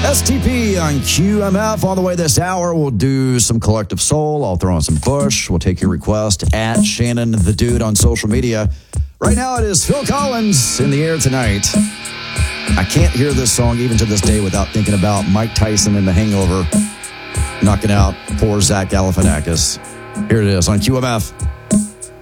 STP on QMF. On the way this hour, we'll do some Collective Soul. I'll throw in some Push. We'll take your request at Shannon the Dude on social media. Right now, it is Phil Collins in the air tonight. I can't hear this song even to this day without thinking about Mike Tyson in The Hangover knocking out poor Zach Galifianakis. Here it is on QMF.